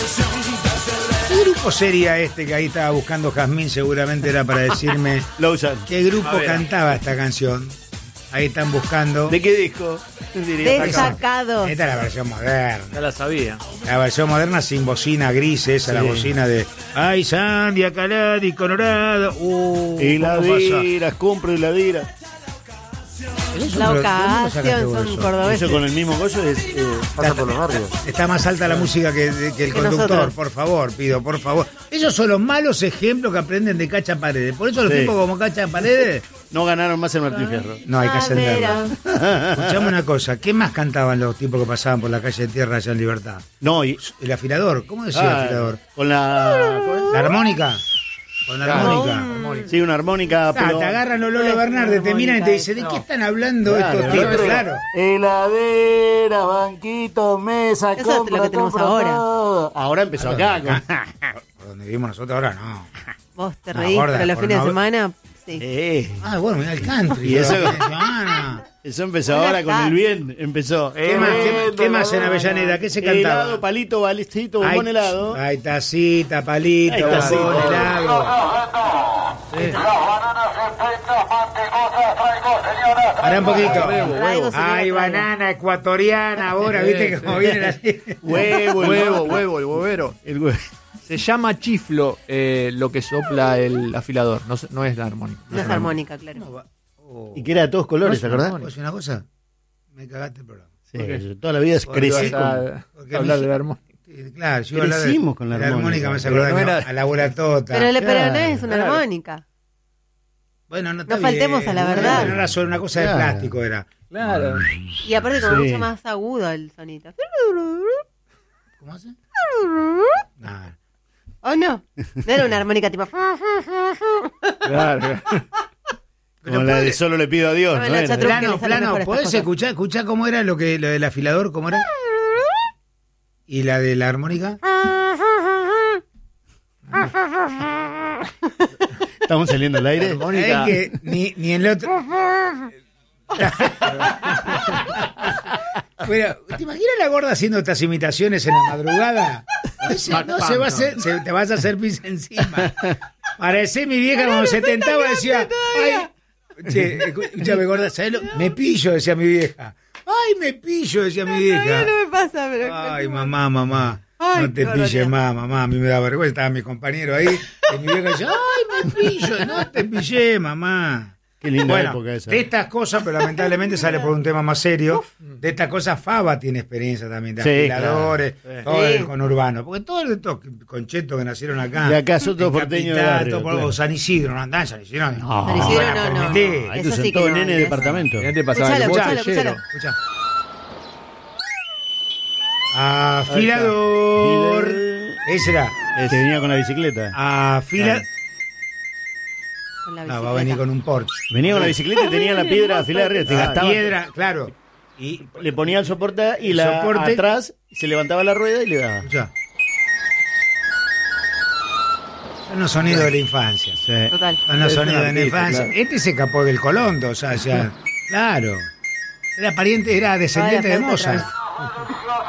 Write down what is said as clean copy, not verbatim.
¿Qué grupo sería este que ahí estaba buscando Jazmín? Seguramente era para decirme qué grupo cantaba esta canción. Ahí están buscando. ¿De qué disco? Desacados. Esta es la versión moderna. Ya la sabía. La versión moderna sin bocina gris, esa, la bocina de ay, Sandia, Caladi, Colorado. Y ladiras, compro y ladiras. La ocasión son cordobeses. Eso con el mismo coso es pasa por los barrios. Está más alta la música que el conductor, nosotros. por favor, pido, por favor. Esos son los malos ejemplos que aprenden de Cacha Paredes. Por eso los tipos como Cacha Paredes no ganaron más el Martín Fierro. no hay que ascenderlo. Escuchame una cosa, ¿qué más cantaban los tipos que pasaban por la calle de tierra allá en Libertad? No, y El afilador, ¿cómo decía el afilador? con la ¿La armónica? Con la armónica. sí, una armónica, pero Te agarran los Lolo Bernardes, te miran y te dicen, ¿de qué están hablando estos tipos? Claro. heladera, banquito, mesa, Eso es lo que tenemos ahora. todo. Ahora empezó acá. Por donde vivimos nosotros ahora, no. Vos te No, reís, gorda, pero los por fines no- de semana, sí. Bueno, mira el country. Y eso- semana. Eso empezó ahora con el bien. Empezó. ¿Qué más en Avellaneda? ¿Qué se cantaba? Helado, palito, balestito, bombón helado. Hay tacita, palito, Hay tacita. bombón helado. Pará un poquito. Hay banana ecuatoriana ahora, ¿viste cómo viene la... Huevo, el huevero. El huevo. Se llama chiflo lo que sopla el afilador, no es la armónica. No es armónica, claro. Y que era de todos colores, ¿te acordás? ¿Puedo decir una cosa? Me cagaste el programa. Sí, toda la vida crecí con... Porque hablar de la armónica. Claro, yo iba a hablar Crecimos con la armónica. me hace acordar Pero no a la abuela Tota. Pero no es una armónica. Bueno, no, No faltemos a la verdad. No era solo una cosa de plástico, era. Claro. Y aparte como Sí. mucho más agudo el sonito. ¿Cómo hace? Nada. ¿O no? No era una armónica tipo... Claro. Como la de solo le pido a Dios, No, ¿no? la Era? chatru- que le salen Plano, mejor ¿podés estas cosas. escuchar cómo era lo del afilador? ¿Cómo era? ¿Y la de la armónica? Estamos saliendo al aire. Es que ni en el otro... Bueno, ¿te imaginas la gorda haciendo estas imitaciones en la madrugada? Te vas a hacer pis encima. Parecé mi vieja cuando se tentaba, decía, ay, che, escúchame gorda, ¿sabes lo? Me pillo, decía mi vieja. Ay, me pillo, decía mi vieja. No me pasa, pero... Ay, mamá. Ay, No te qué pilles barbaridad. más, mamá. A mí me da vergüenza. Estaba mi compañero ahí. Y mi vieja decía, ay, me pillo. No te pillé, mamá. Qué linda Bueno, época esa. de estas cosas, pero lamentablemente sale por un tema más serio. De estas cosas, Faba tiene experiencia también de Sí, afiladores, claro. todo Sí. el conurbano. Porque todos estos conchetos que nacieron acá. De acá son todos en porteños de Capital, barrio, todos por- claro. o San Isidro, no andan San Isidro. No. San Isidro van a no. permitir. Ahí Eso usan sí que todo no, nene de eso. departamento. Ya te pasaba el Escuchalo, botellero. Escucha. Afilador. Ese era. Que venía con la bicicleta. Afila. Con la No, va a bicicleta. venir con un Porsche. Venía con la bicicleta y tenía la piedra afilada arriba. Te gastaba. Piedra, claro. Y Le ponía el soporte y El la soporte. atrás, se levantaba la rueda y le daba. escucha. Son los sonidos de la infancia. Total. Son los Es sonidos un de la artista, infancia. claro. Este se escapó del Colondo, o sea, ya. Claro. Era pariente, era descendiente de Ahora, Mozart. otra